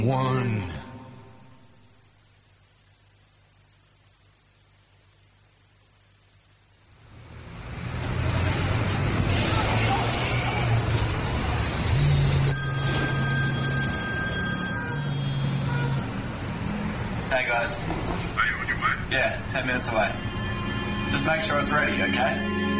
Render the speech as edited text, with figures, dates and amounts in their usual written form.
One. Hey guys. Are you on your way? Yeah, 10 minutes away. Just make sure it's ready, okay?